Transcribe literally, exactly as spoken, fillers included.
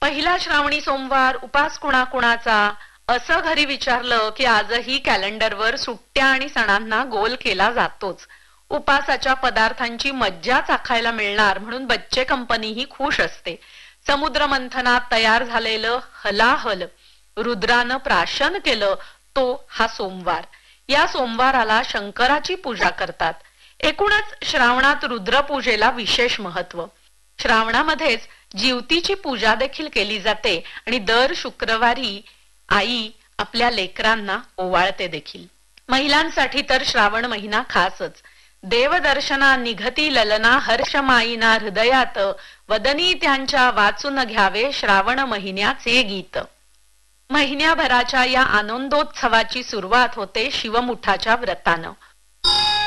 पहिला श्रावणी सोमवार उपास कुणाकुणाचा असं घरी विचारलं की आजही कॅलेंडरवर सुट्ट्या आणि सणांना गोल केला जातोच. उपासाच्या पदार्थांची मज्जा चाखायला मिळणार म्हणून बच्चे कंपनीही खुश असते. समुद्र मंथनात तयार झालेलं हलाहल रुद्रानं प्राशन केलं तो हा सोमवार. या सोमवाराला शंकराची पूजा करतात. एकूणच श्रावणात रुद्रपूजेला विशेष महत्व. श्रावणामध्येच जीवतीची पूजा देखील केली जाते आणि दर शुक्रवारी आई आपल्या लेकरांना ओवाळते देखील. महिलांसाठी तर श्रावण महिना खासच. देवदर्शना निघती ललना हर्षमाईना हृदयात वदनी त्यांच्या वाचून घ्यावे श्रावण महिन्याचे गीत. महिन्याभराच्या या आनंदोत्सवाची सुरुवात होते शिवमुठाच्या व्रतानं.